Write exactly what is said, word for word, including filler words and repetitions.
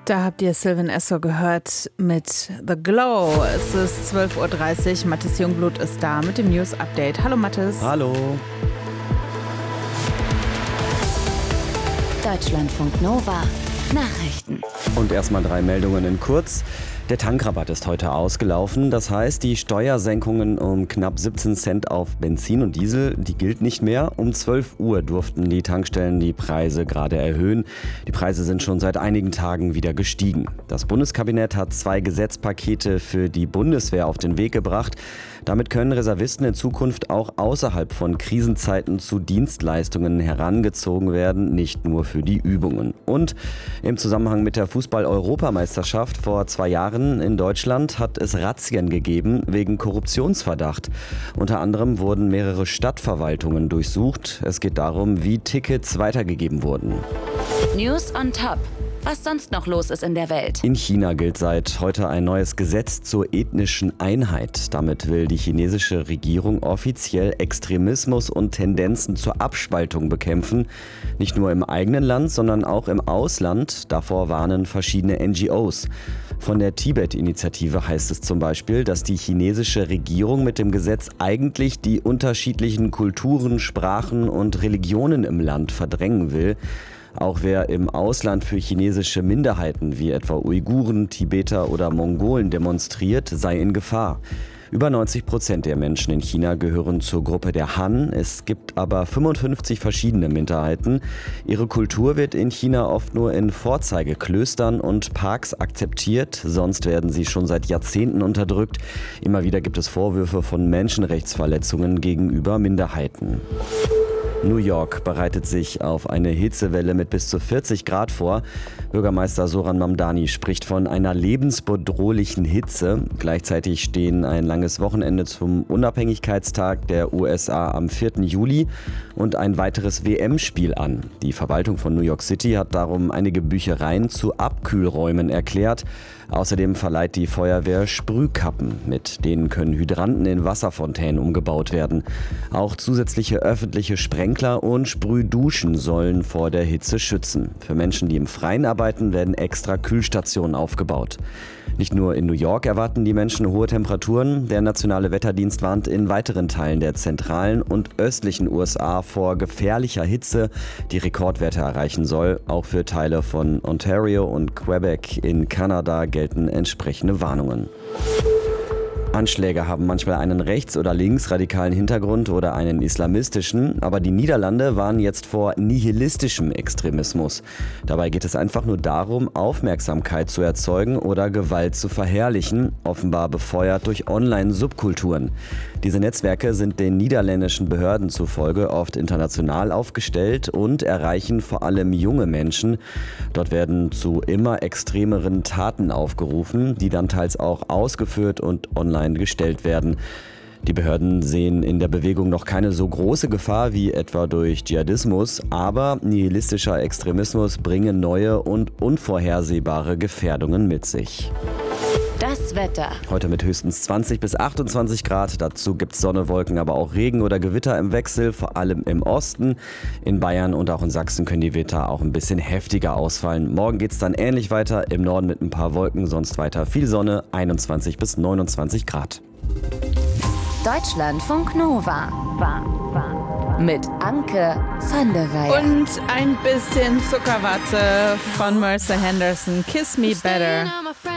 Da habt ihr Sylvan Esso gehört mit The Glow. Es ist zwölf Uhr dreißig. Mathis Jungblut ist da mit dem News Update. Hallo Mathis. Hallo. Deutschlandfunk Nova. Nachrichten. Und erstmal drei Meldungen in kurz. Der Tankrabatt ist heute ausgelaufen. Das heißt, die Steuersenkungen um knapp siebzehn Cent auf Benzin und Diesel, die gilt nicht mehr. Um zwölf Uhr durften die Tankstellen die Preise gerade erhöhen. Die Preise sind schon seit einigen Tagen wieder gestiegen. Das Bundeskabinett hat zwei Gesetzpakete für die Bundeswehr auf den Weg gebracht. Damit können Reservisten in Zukunft auch außerhalb von Krisenzeiten zu Dienstleistungen herangezogen werden, nicht nur für die Übungen. Und im Zusammenhang mit der Fußball-Europameisterschaft vor zwei Jahren in Deutschland hat es Razzien gegeben wegen Korruptionsverdacht. Unter anderem wurden mehrere Stadtverwaltungen durchsucht. Es geht darum, wie Tickets weitergegeben wurden. News on Top. Was sonst noch los ist in der Welt. In China gilt seit heute ein neues Gesetz zur ethnischen Einheit. Damit will die chinesische Regierung offiziell Extremismus und Tendenzen zur Abspaltung bekämpfen. Nicht nur im eigenen Land, sondern auch im Ausland. Davor warnen verschiedene N G Os. Von der Tibet-Initiative heißt es zum Beispiel, dass die chinesische Regierung mit dem Gesetz eigentlich die unterschiedlichen Kulturen, Sprachen und Religionen im Land verdrängen will. Auch wer im Ausland für chinesische Minderheiten wie etwa Uiguren, Tibeter oder Mongolen demonstriert, sei in Gefahr. Über neunzig Prozent der Menschen in China gehören zur Gruppe der Han. Es gibt aber fünfundfünfzig verschiedene Minderheiten. Ihre Kultur wird in China oft nur in Vorzeigeklöstern und Parks akzeptiert. Sonst werden sie schon seit Jahrzehnten unterdrückt. Immer wieder gibt es Vorwürfe von Menschenrechtsverletzungen gegenüber Minderheiten. New York bereitet sich auf eine Hitzewelle mit bis zu vierzig Grad vor. Bürgermeister Zoran Mamdani spricht von einer lebensbedrohlichen Hitze. Gleichzeitig stehen ein langes Wochenende zum Unabhängigkeitstag der U S A am vierten Juli und ein weiteres W M-Spiel an. Die Verwaltung von New York City hat darum einige Büchereien zu Abkühlräumen erklärt. Außerdem verleiht die Feuerwehr Sprühkappen. Mit denen können Hydranten in Wasserfontänen umgebaut werden. Auch zusätzliche öffentliche Sprenkler und Sprühduschen sollen vor der Hitze schützen. Für Menschen, die im Freien arbeiten, werden extra Kühlstationen aufgebaut. Nicht nur in New York erwarten die Menschen hohe Temperaturen. Der Nationale Wetterdienst warnt in weiteren Teilen der zentralen und östlichen U S A vor gefährlicher Hitze, die Rekordwerte erreichen soll. Auch für Teile von Ontario und Quebec in Kanada gelten entsprechende Warnungen. Anschläge haben manchmal einen rechts- oder linksradikalen Hintergrund oder einen islamistischen, aber die Niederlande warnen jetzt vor nihilistischem Extremismus. Dabei geht es einfach nur darum, Aufmerksamkeit zu erzeugen oder Gewalt zu verherrlichen, offenbar befeuert durch Online-Subkulturen. Diese Netzwerke sind den niederländischen Behörden zufolge oft international aufgestellt und erreichen vor allem junge Menschen. Dort werden zu immer extremeren Taten aufgerufen, die dann teils auch ausgeführt und online gestellt werden. Die Behörden sehen in der Bewegung noch keine so große Gefahr wie etwa durch Dschihadismus, aber nihilistischer Extremismus bringe neue und unvorhersehbare Gefährdungen mit sich. Das Wetter. Heute mit höchstens zwanzig bis achtundzwanzig Grad. Dazu gibt es Sonne, Wolken, aber auch Regen oder Gewitter im Wechsel, vor allem im Osten. In Bayern und auch in Sachsen können die Gewitter auch ein bisschen heftiger ausfallen. Morgen geht es dann ähnlich weiter, im Norden mit ein paar Wolken, sonst weiter viel Sonne, einundzwanzig bis neunundzwanzig Grad. Deutschlandfunk Nova. Mit Anke van der Weyer. Und ein bisschen Zuckerwatte von Mercer Henderson. Kiss Me Better.